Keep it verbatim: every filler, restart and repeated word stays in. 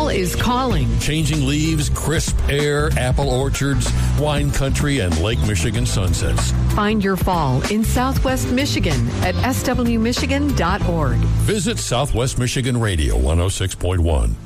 Fall is calling. Changing leaves, crisp air, apple orchards, wine country, and Lake Michigan sunsets. Find your fall in Southwest Michigan at s w michigan dot org. Visit Southwest Michigan Radio one oh six point one.